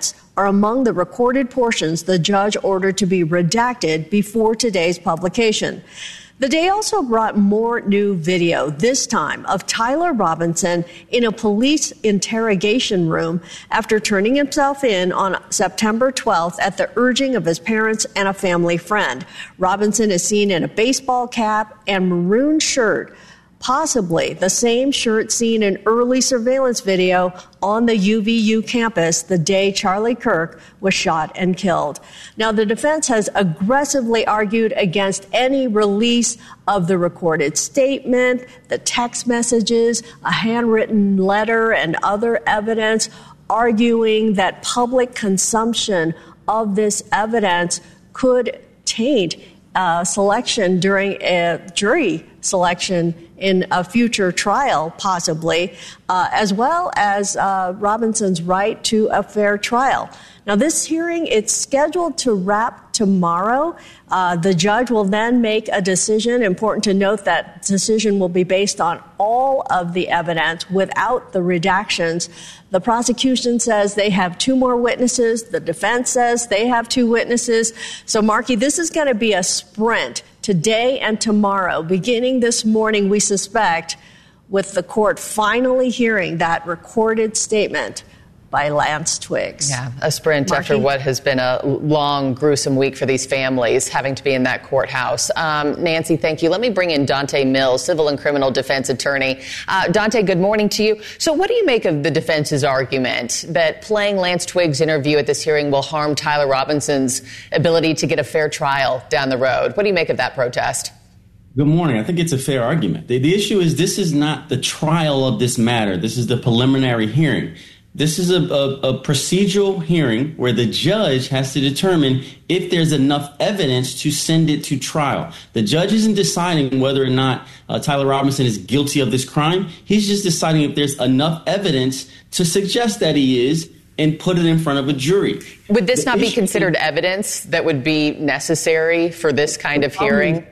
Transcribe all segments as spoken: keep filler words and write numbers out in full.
events are among the recorded portions the judge ordered to be redacted before today's publication. The day also brought more new video, this time of Tyler Robinson in a police interrogation room after turning himself in on September twelfth at the urging of his parents and a family friend. Robinson is seen in a baseball cap and maroon shirt, possibly the same shirt seen in early surveillance video on the U V U campus the day Charlie Kirk was shot and killed. Now, the defense has aggressively argued against any release of the recorded statement, the text messages, a handwritten letter, and other evidence, arguing that public consumption of this evidence could taint uh, selection during a jury selection in a future trial, possibly, uh, as well as uh, Robinson's right to a fair trial. Now, this hearing, it's scheduled to wrap tomorrow. Uh, the judge will then make a decision. Important to note that decision will be based on all of the evidence without the redactions. The prosecution says they have two more witnesses. The defense says they have two witnesses. So, Marky, this is going to be a sprint today and tomorrow. Beginning this morning, we suspect, with the court finally hearing that recorded statement by Lance Twiggs. Yeah, a sprint Marky? After what has been a long, gruesome week for these families having to be in that courthouse. Um, Nancy, thank you. Let me bring in Dante Mills, civil and criminal defense attorney. Uh, Dante, good morning to you. So what do you make of the defense's argument that playing Lance Twiggs' interview at this hearing will harm Tyler Robinson's ability to get a fair trial down the road? What do you make of that protest? Good morning. I think it's a fair argument. The, the issue is this is not the trial of this matter. This is the preliminary hearing. This is a, a, a procedural hearing where the judge has to determine if there's enough evidence to send it to trial. The judge isn't deciding whether or not uh, Tyler Robinson is guilty of this crime. He's just deciding if there's enough evidence to suggest that he is and put it in front of a jury. Would this the not be issue, considered evidence that would be necessary for this kind of hearing?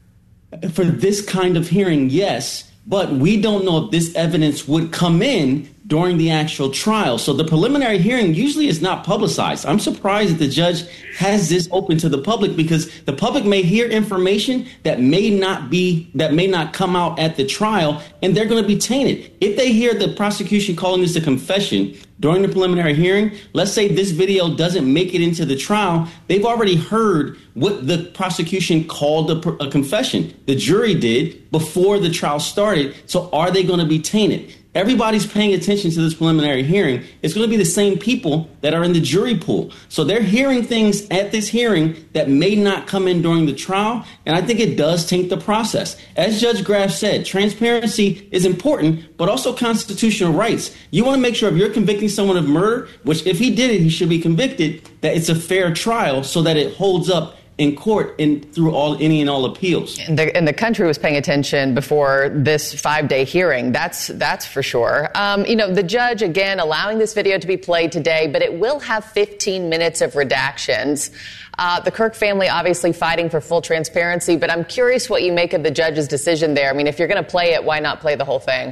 Um, for this kind of hearing, yes. But we don't know if this evidence would come in during the actual trial. So the preliminary hearing usually is not publicized. I'm surprised that the judge has this open to the public because the public may hear information that may not be, that may not come out at the trial, and they're going to be tainted. If they hear the prosecution calling this a confession during the preliminary hearing, let's say this video doesn't make it into the trial, they've already heard what the prosecution called a, a confession. The jury did before the trial started. So are they going to be tainted? Everybody's paying attention to this preliminary hearing. It's going to be the same people that are in the jury pool. So they're hearing things at this hearing that may not come in during the trial. And I think it does taint the process. As Judge Graff said, transparency is important, but also constitutional rights. You want to make sure if you're convicting someone of murder, which if he did it, he should be convicted, that it's a fair trial so that it holds up in court and through all any and all appeals. And the, and the country was paying attention before this five-day hearing. That's that's for sure. Um, you know, the judge, again, allowing this video to be played today, but it will have fifteen minutes of redactions. Uh, the Kirk family obviously fighting for full transparency, but I'm curious what you make of the judge's decision there. I mean, if you're going to play it, why not play the whole thing?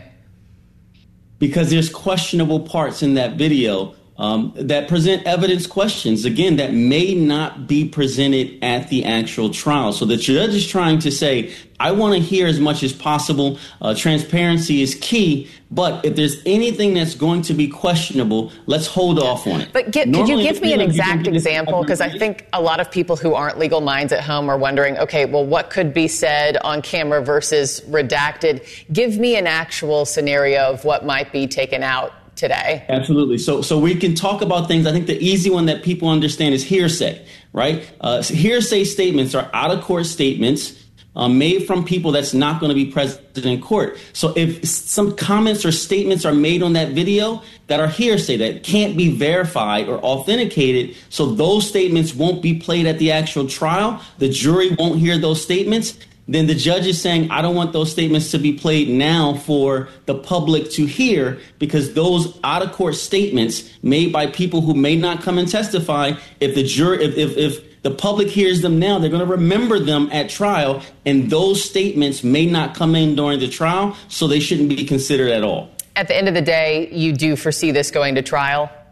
Because there's questionable parts in that video Um, that present evidence questions, again, that may not be presented at the actual trial. So the judge is trying to say, I want to hear as much as possible. Uh, transparency is key. But if there's anything that's going to be questionable, let's hold off on it. But get, could you give me an exact example? Because I think a lot of people who aren't legal minds at home are wondering, okay, well, what could be said on camera versus redacted? Give me an actual scenario of what might be taken out today. Absolutely. So so we can talk about things. I think the easy one that people understand is hearsay, right? Uh, hearsay statements are out-of-court statements uh, made from people that's not going to be present in court. So if some comments or statements are made on that video that are hearsay, that can't be verified or authenticated, so those statements won't be played at the actual trial, the jury won't hear those statements, then the judge is saying, I don't want those statements to be played now for the public to hear, because those out-of-court statements made by people who may not come and testify, if the jury, if, if, if the public hears them now, they're going to remember them at trial, and those statements may not come in during the trial, so they shouldn't be considered at all. At the end of the day, you do foresee this going to trial?